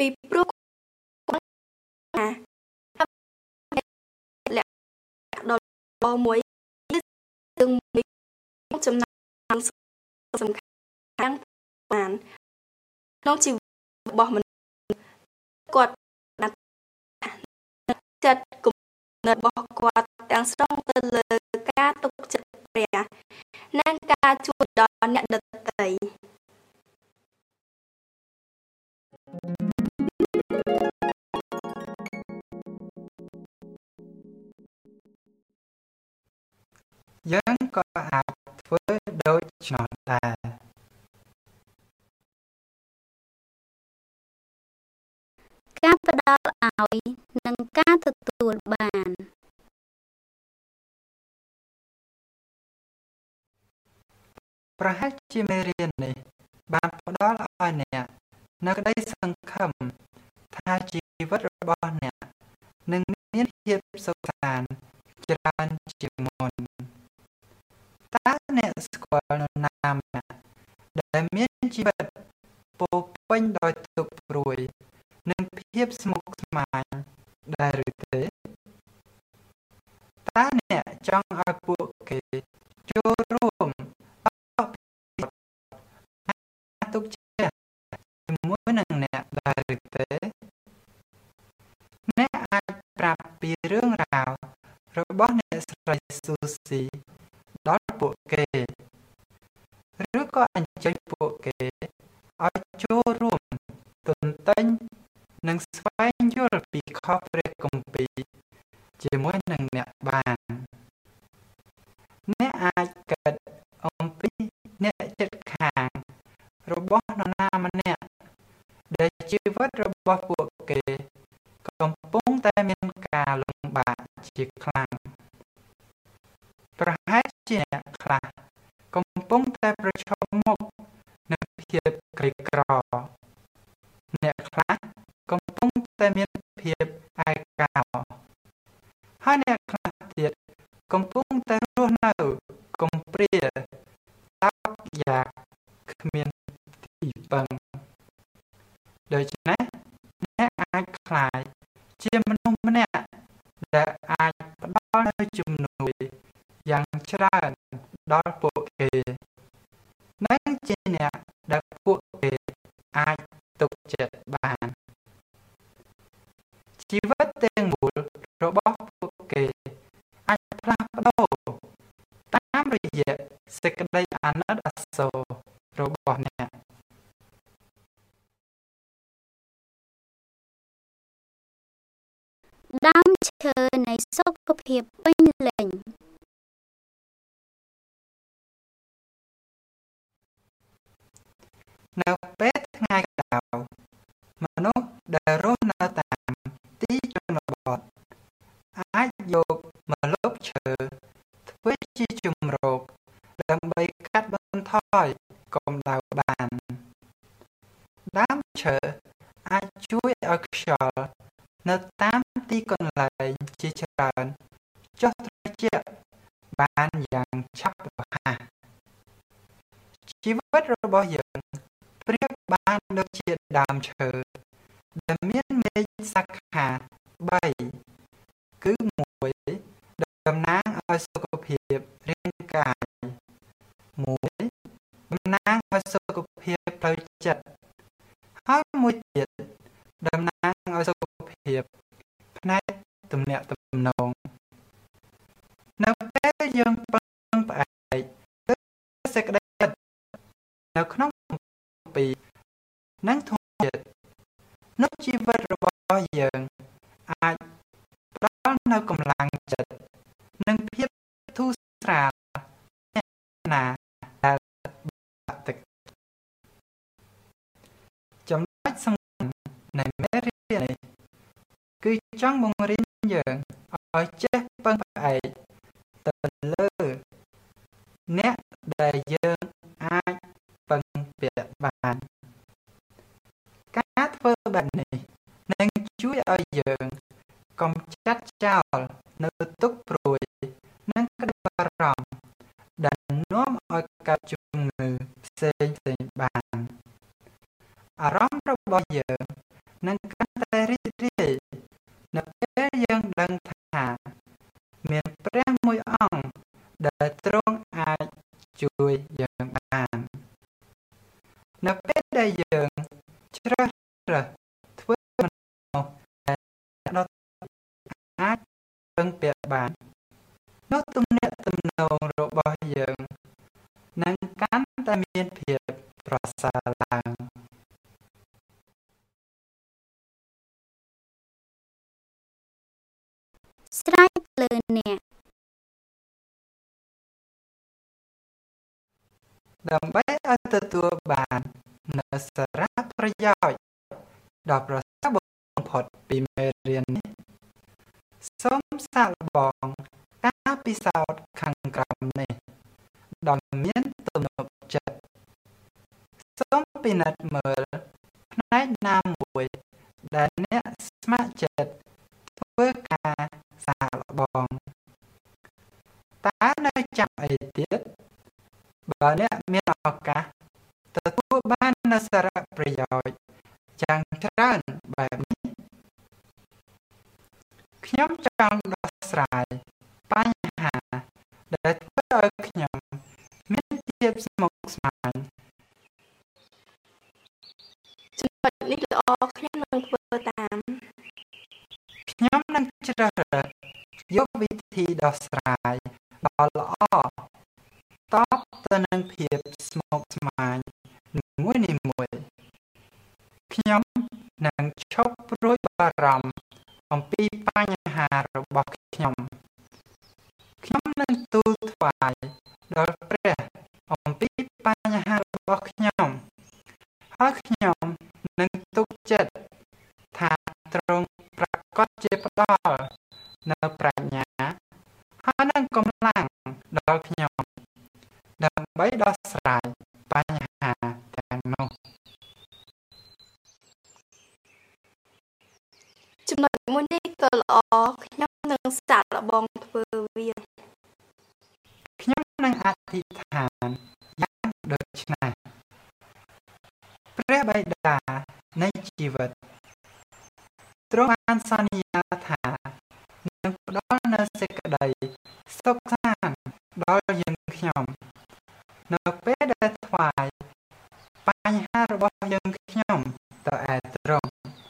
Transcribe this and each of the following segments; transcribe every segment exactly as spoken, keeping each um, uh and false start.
ពីព្រោះណាលក្ខណៈដ៏ល្អមួយគឺមានចំណាំសំខាន់បានក្នុងជីវិតរបស់មនុស្សគាត់ដាក់ចិត្តគំនិតរបស់គាត់ទាំងស្រុងទៅលើការទុកចិត្តព្រះនិងការជួយដល់អ្នកដទៃយើងក៏អាចធ្វើដូច្នោះដែរការផ្ដល់ឲ្យនិងការទទួលបានប្រហែលជាមេរៀននេះបានផ្ដល់ឲ្យអ្នកនូវក្តីសង្ឃឹមថាជីវិតរបស់អ្នកនឹងមានភាពសុខសាន្តច្រើនជាងមុនតើអ្នកស្គាល់នរណាម្នាក់ដែលមានជីវិតពោរពេញដោយទុក្ខព្រួយនិងភាពស្មុគស្មាញដែរឬទេតើអ្នកចង់ឲ្យពួកគេចូលរួមទុកចិត្តជាមួយនឹងអ្នកដែរឬទេអ្នកអាចប្រាប់ពីរឿងរ៉ាវរបស់អ្នកស្រីស៊ូស៊ីដល់ពួកគេឬក៏អញ្ជើញពួកគេឲ្យចូលរួមទន្ទិញនិងស្វែងយល់ពីខុសព្រះគម្ពីរជាមួយនឹងអ្នកបានអ្នកអាចគិតអំពីអ្នកជិតខាងរបស់នរណាម្នាក់ដែលជីវិតរបស់ពួកគេកំពុងតែមានការលំបាកជាខ្លាំងប្រហែលជាអ្នកខ្លះកំពុងតែប្រឈមមុខនឹងភាពក្រីក្រអ្នកខ្លះកំពុងតែមានភាពឯកោហើយអ្នកខ្លះទៀតកំពុងតែរស់នៅកំព្រាតោកយ៉ាគ្មានទីពឹងដូច្នេះអ្នកអាចក្លាយជាមនុស្សម្នាក់ដែលអាចផ្ដល់នូវជំនួយយ៉ាងច្រើនដល់ពួកគេនិងជាអ្នកដែលពួកគេអាចទុកចិត្តបានជីវិតទាំងមូលរបស់ពួកគេអាចផ្លាស់ប្ដូរតាមរយៈសេចក្តីអាណិតអាសូររបស់អ្នកដើមឈើនៃសុខភាពពេញលេញនៅពេលថ្ងៃក្តៅមនុស្សដែលរស់នៅតាមទីជនបទអាចយកម្លប់ឈើធ្វើជាជម្រកដើម្បីកាត់បន្ថយកម្ដៅបានដើមឈើអាចជួយឲ្យខ្យល់នៅតាមទីកន្លែងជាច្រើនចុះត្រជាក់បានយ៉ាងឆាប់រហ័សជីវិតរបស់យើងប្រៀបបានដូចជាដើមឈើដែលមានមែកសាខាបីគឺមួយតំណាងឲ្យសុខភាពរាងកាយមួយតំណាងឲ្យសុខភាពផ្លូវចិត្តហើយមួយទៀតតំណាងឲ្យសុខភាពផ្នែកទំនាក់ទំនងនៅពេលយើងពឹងផ្អែកលើសេចក្តីពិតនៅក្នុងគម្ពីរនិងធម៌ជាតិនោះជីវិតរបស់យើងអាចផ្ដល់នូវកម្លាំងចិត្តនិងភាពធូរស្រាលណាដែលបាក់ទឹកចំណុចសំខាន់នៃមេរៀននេះគឺចង់បង្រៀនយើងឲ្យចេះពឹងផ្អែកទៅលើអ្នកដែលយើងអាចពឹងពាក់បានការធ្វើបែបនេះនឹងជួយឲ្យយើងកំចាត់ចោលនៅទុក្ខព្រួយនិងក្តីបារម្ភដែលនាំឲ្យកើតជំងឺផ្សេងផ្សេងបានអារម្មណ៍របស់យើងនឹងកាន់តែរីករាយនៅពេលយើងដឹងថាមានព្រះមួយអង្គដែលទ្រង់អាចជួយយើងបាននៅពេលដែលយើងជ្រើសរើសធ្វើមនុស្សដែលដទៃអាចពឹងពាក់បាននោះទំនាក់ទំនងរបស់យើងនឹងកាន់តែមានភាពប្រសើរឡើងស្រេចលើអ្នកដើម្បីឲ្យទទួលបាននូវសារៈប្រយោជន៍ដ៏ប្រសើរបំផុតពីមេរៀននេះសូមសាកល្បងការពិសោធន៍ខាងក្រោមនេះដ៏មានទំនុកចិត្តសូមពិនិត្យមើលផ្នែកណាមួយដែលអ្នកស្ម័គ្រចិត្តធ្វើការសាកល្បងតើនៅចាំអីទៀតបើអ្នកមានឱកាសទទួលបាននូវសារៈប្រយោជន៍យ៉ាងច្រើនបែបនេះខ្ញុំចង់ដោះស្រាយបញ្ហាដែលធ្វើឲ្យខ្ញុំមានភាពស្មុគស្មាញចំណុចនេះល្អខ្ញុំនឹងធ្វើតាមខ្ញុំនឹងជ្រើសរើសយកវិធីដោះស្រាយដ៏ល្អតបទៅនឹងភាពស្មុគស្មាញនីមួយៗខ្ញុំនឹងឈប់ព្រួយបារម្ភអំពីបញ្ហារបស់ខ្ញុំខ្ញុំនឹងទូលថ្វាយដល់ព្រះអំពីបញ្ហារបស់ខ្ញុំហើយខ្ញុំនឹងទុកចិត្តថាទ្រង់ប្រកាសជាផ្ដល់នៅប្រាជ្ញាហើយនឹងកម្លាំងដល់ខ្ញុំដើម្បីដោះស្រាយបញ្ហាទាំងនោះចំណុចមួយនេះក៏ល្អខ្ញុំនឹងសាកល្បងធ្វើវាខ្ញុំនឹងអធិដ្ឋានយ៉ាងដូចនេះព្រះបិតានៃជីវិតទ្រង់បានសន្យាថានឹងផ្ដល់នូវសេចក្តីសុខសាន្តដល់យើងខ្ញុំនៅពេលដែលថ្វាយបញ្ហារបស់យើងខ្ញុំទៅឯទ្រង់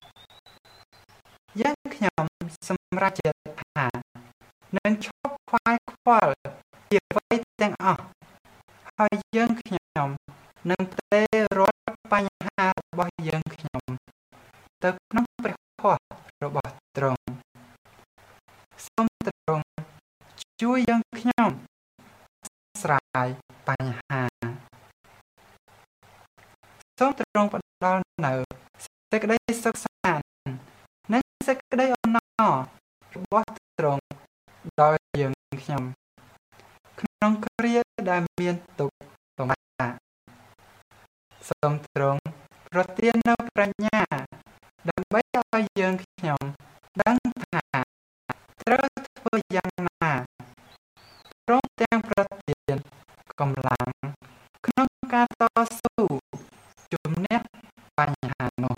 យើងខ្ញុំសម្រេចចិត្តថានឹងឈប់ខ្វាយខ្វល់ពីអ្វីទាំងអស់ហើយយើងខ្ញុំនឹងផ្ទេររាល់បញ្ហារបស់យើងខ្ញុំទៅក្នុងព្រះភ័ក្ត្ររបស់ទ្រង់សូមទ្រង់ជួយយើងខ្ញុំស្រាយបញ្ហាសូមទ្រង់ផ្ដល់នូវសេចក្តីសុខសាន្តនិងសេចក្តីអំណររបស់ទ្រង់ដល់យើងខ្ញុំក្នុងគ្រាដែលមានទុក្ខលំបាកសូមទ្រង់ប្រទាននូវប្រាជ្ញាដើម្បីឲ្យយើងខ្ញុំដឹងថាត្រូវធ្វើយ៉ាងណាព្រមទាំងប្រទានកម្លាំងក្នុងការតស៊ូជំនះបញ្ហានោះ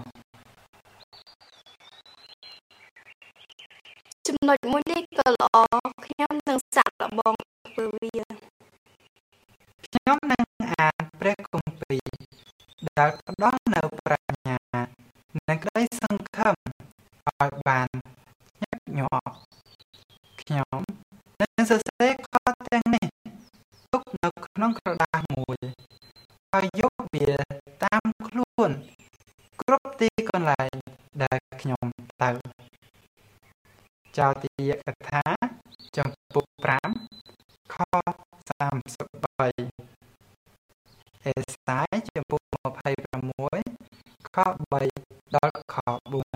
ចំណុចមួយនេះក៏ល្អខ្ញុំនឹងសាកល្បងធ្វើវាខ្ញុំនឹងអានព្រះគម្ពីរដែលផ្ដល់នូវប្រាជ្ញានិងក្តីសង្ឃឹមឲ្យបានញឹកញាប់ខ្ញុំនឹងសរសេរខទាំងនេះទុកនៅក្នុងក្រដាសមួយហើយយកវាតាមខ្លួនគ្រប់ទីកន្លែងដែលខ្ញុំទៅចោទយកថាចំពុកប្រាំខសាមសិបបីអេសាយចំពុកម្ភៃប្រាំមួយខបីដល់ខបួន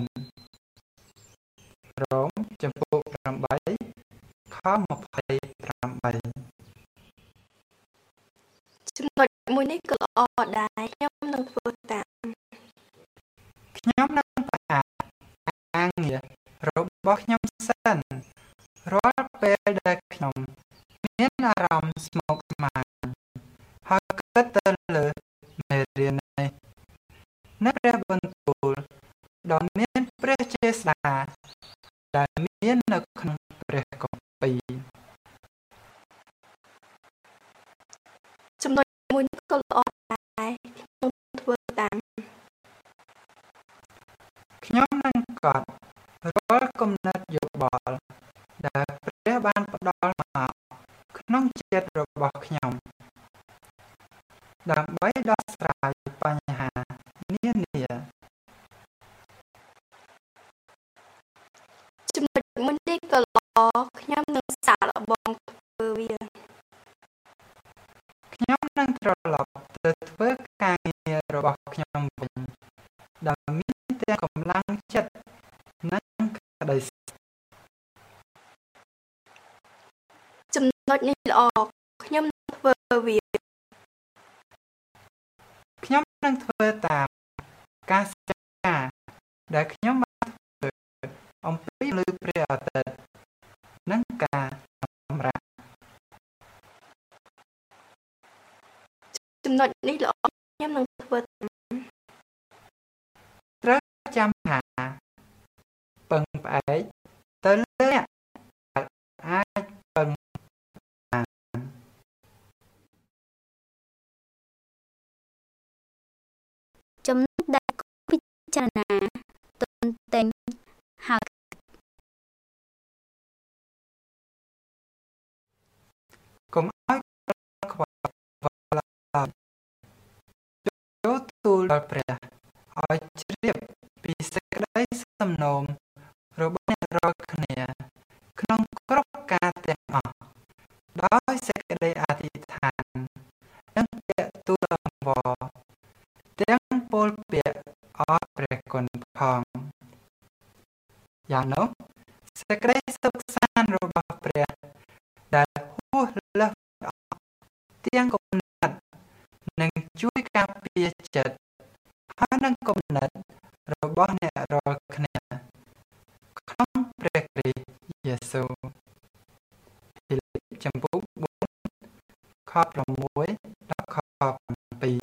រ៉ូមចំពុកប្រាំបីខម្ភៃប្រាំបីចំណុចមួយនេះក៏ល្អដែរខ្ញុំនឹងធ្វើតាមខ្ញុំនឹងផ្អាកការងាររបស់ខ្ញុំសិនរាល់ពេលដែលខ្ញុំមានអារម្មណ៍ស្មុគស្មាញហើយគិតទៅលើមេរៀននេះនៅព្រះបន្ទូលដដ៏មានព្រះចេស្តាដែលមាននៅក្នុងព្រះគម្ពីរចំណុចមួយនេះក៏ល្អដែរខ្ញុំធ្វើតាមខ្ញុំនឹងកត់រាល់គំនិតយោបល់ដែលព្រះបានផ្ដល់មកក្នុងចិត្តរបស់ខ្ញុំដើម្បីដោះស្រាយបញ្ហានានាចំណុចមួយនេះក៏ល្អខ្ញុំនឹងសាកល្បងធ្វើវាខ្ញុំនឹងត្រឡប់ទៅធ្វើការងាររបស់ខ្ញុំវិញដែលមានទាំងកម្លាំងចិត្តនិងក្តីសុខចំណុចនេះល្អខ្ញុំនឹងធ្វើវាខ្ញុំនឹងធ្វើតាមការសច្ចាដែលខ្ញុំបានធ្វើអំពីលើព្រះអាទិត្យនិងការសម្រាប់ចំណុចនេះល្អខ្ញុំនឹងធ្វើតាមត្រូវចាំថាពឹងផ្អែកទៅលើអ្នកដែលអាចពឹងបានចំណុចដែលគួរពិចារណាទន្ទេញហើយកុំឲ្យខ្វល់ឡើយចូលទូលដល់ព្រះឲ្យជ្រាបពីសេចក្តីសំណូមរបស់អ្នករាល់គ្នាក្នុងគ្រប់ការទាំងអស់ដោយសេចក្តីអធិដ្ឋាននិងពាក្យទូលអង្វរទាំងពោលពាក្យអរព្រះគុណផងយ៉ាងនោះសេចក្តីសុខសាន្តរបស់ព្រះដែលហួសលើសទាំងគំនិតនឹងជួយការពារចិត្តហើយនឹងគំនិតរបស់អ្នករាល់គ្នាក្នុងព្រះគ្រីស្ទយេស៊ូវពីលិខិតចំពុកបួនខប្រាំមួយដល់ខប្រាំពីរ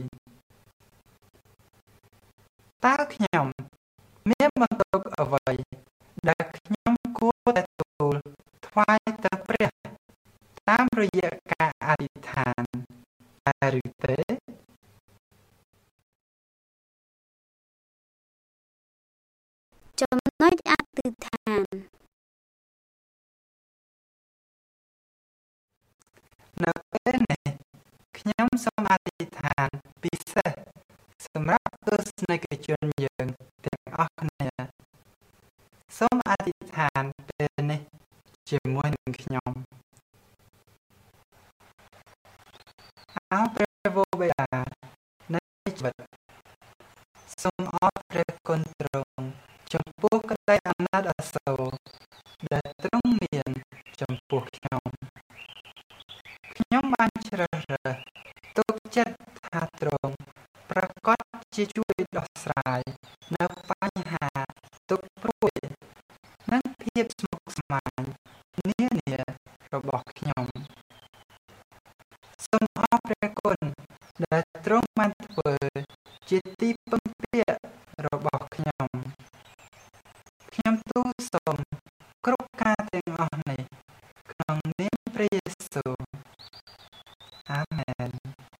តើខ្ញុំមានបន្ទុកអ្វីដែលខ្ញុំគួរតែទូលថ្វាយទៅព្រះតាមរយៈការអធិដ្ឋានដែរឬទេចំណុចអធិដ្ឋាននៅពេលនេះខ្ញុំសូមអធិដ្ឋានពិសេសសម្រាប់ទស្សនិកជនយើងទាំងអស់គ្នាសូមអធិដ្ឋានពេលនេះជាមួយនឹងខ្ញុំអោព្រះវរបិតានៃជីវិតសូមអរព្រះគុណទ្រង់ចំពោះក្តីអាណិតអាសូរដែលទ្រង់មានចំពោះខ្ញុំខ្ញុំបានជ្រើសរើសទុកចិត្តថាទ្រង់ប្រកាសជាជួយដោះស្រាយនៅបញ្ហាទុក្ខព្រួយនិងភាពស្មុគស្មាញនានារបស់ខ្ញុំសូមអរព្រះគុណដែលទ្រង់បានធ្វើជាទីពឹងពាក់របស់ខ្ញុំខ្ញុំទូលសូមគ្រប់ការទាំងអស់នេះក្នុងនាមព្រះយេស៊ូវអាមែន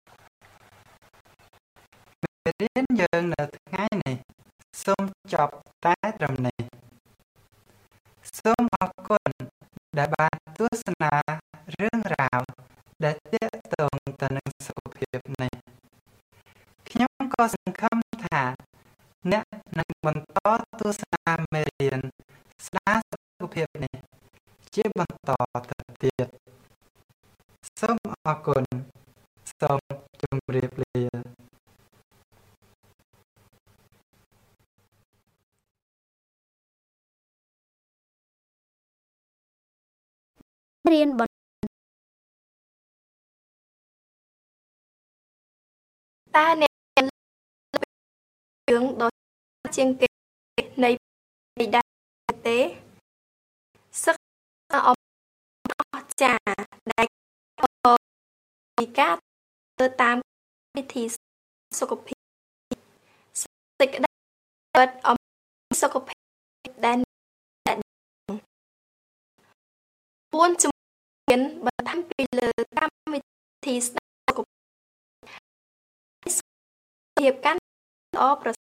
មេរៀនយើងនៅថ្ងៃនេះសូមចប់តែត្រឹមនេះសូមអរគុណដែលបានទស្សនារឿងរ៉ាវដែលទាក់ទងទៅនឹងសុខភាពនេះខ្ញុំក៏សង្ឃឹមថាអ្នកនឹងបន្តទស្សនាមេរៀនស្ដារសុខភាពនេះជាបន្តទៅទៀតសូមអរគុណសូមជម្រាបលារៀនបន្តតើអ្នករឿងដ៏ជាងគេនៃដែរទេសិក្សាអំអស្ចារ្យដែលពីការធ្វើតាមវិធីសុខភាពសេចក្តីពិតអំសុខភាពដែលពួនជំនាញបន្ថែមពីលើកម្មវិធីស្ដាប់សុខភាពកាន់ល្អប្រ